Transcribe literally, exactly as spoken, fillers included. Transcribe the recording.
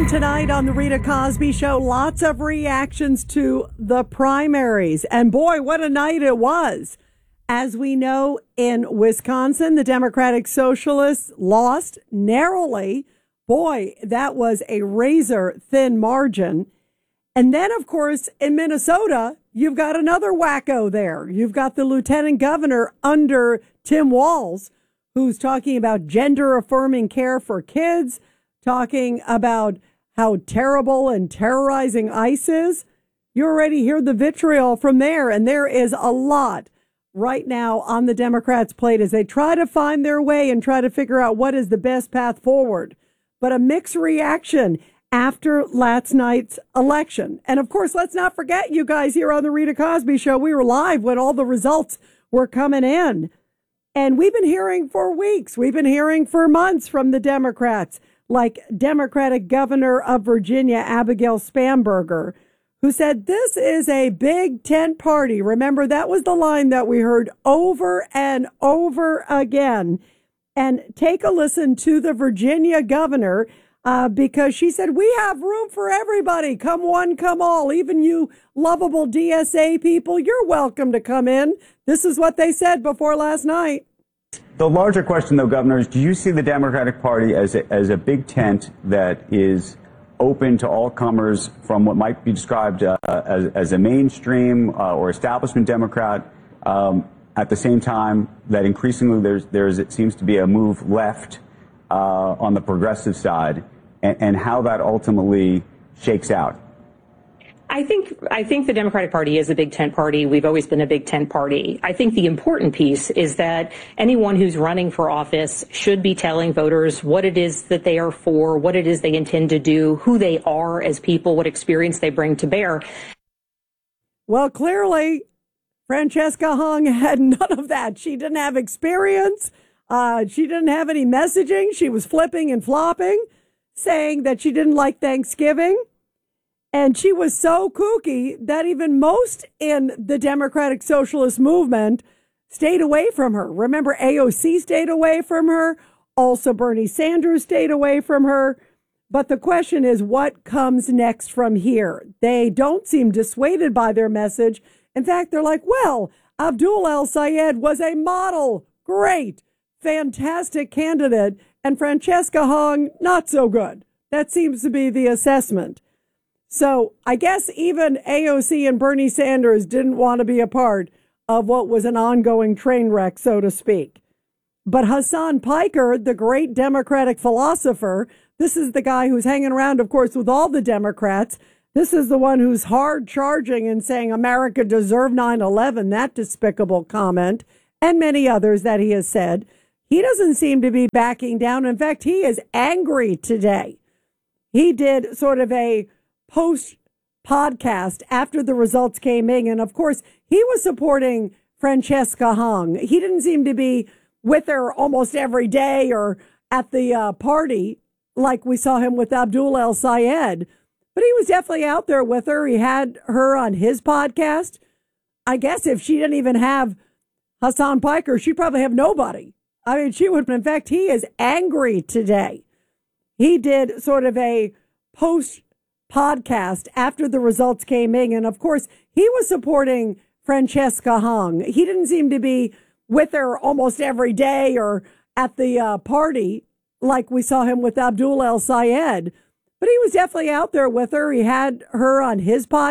tonight on the Rita Cosby Show, lots of reactions to the primaries. And boy, what a night it was. As we know, in Wisconsin, the Democratic Socialists lost narrowly. Boy, that was a razor-thin margin. And then, of course, in Minnesota, you've got another wacko there. You've got the lieutenant governor under Tim Walz, who's talking about gender-affirming care for kids, talking about how terrible and terrorizing ICE is. You already hear the vitriol from there, and there is a lot right now on the Democrats' plate as they try to find their way and try to figure out what is the best path forward. But a mixed reaction after last night's election. And of course, let's not forget, you guys, here on the Rita Cosby Show, we were live when all the results were coming in. And we've been hearing for weeks, we've been hearing for months from the Democrats, like Democratic Governor of Virginia, Abigail Spanberger, who said this is a big tent party. Remember, that was the line that we heard over and over again. And take a listen to the Virginia governor, uh, because she said, we have room for everybody. Come one, come all. Even you lovable D S A people, you're welcome to come in. This is what they said before last night. The larger question, though, Governor, is do you see the Democratic Party as a, as a big tent that is open to all comers from what might be described uh, as, as a mainstream uh, or establishment Democrat, um, at the same time that increasingly there's, there's it seems to be a move left uh, on the progressive side, and, and how that ultimately shakes out? I think I think the Democratic Party is a big tent party. We've always been a big tent party. I think the important piece is that anyone who's running for office should be telling voters what it is that they are for, what it is they intend to do, who they are as people, what experience they bring to bear. Well, clearly, Francesca Hung had none of that. She didn't have experience. Uh, she didn't have any messaging. She was flipping and flopping, saying that she didn't like Thanksgiving. And she was so kooky that even most in the Democratic Socialist movement stayed away from her. Remember, A O C stayed away from her. Also, Bernie Sanders stayed away from her. But the question is, what comes next from here? They don't seem dissuaded by their message. In fact, they're like, well, Abdul El-Sayed was a model, great, fantastic candidate, and Francesca Hung, not so good. That seems to be the assessment. So I guess even A O C and Bernie Sanders didn't want to be a part of what was an ongoing train wreck, so to speak. But Hasan Piker, the great Democratic philosopher, this is the guy who's hanging around, of course, with all the Democrats. This is the one who's hard charging and saying America deserved nine eleven, that despicable comment, and many others that he has said. He doesn't seem to be backing down. In fact, he is angry today. He did sort of a post podcast after the results came in. And of course, he was supporting Francesca Hung. He didn't seem to be with her almost every day or at the uh, party like we saw him with Abdul El-Sayed. But he was definitely out there with her. He had her on his podcast. I guess if she didn't even have Hasan Piker, she'd probably have nobody. I mean, she would. In fact, he is angry today. He did sort of a post podcast after the results came in. And of course, he was supporting Francesca Hung. He didn't seem to be with her almost every day or at the uh, party like we saw him with Abdul El-Sayed. But he was definitely out there with her. He had her on his podcast.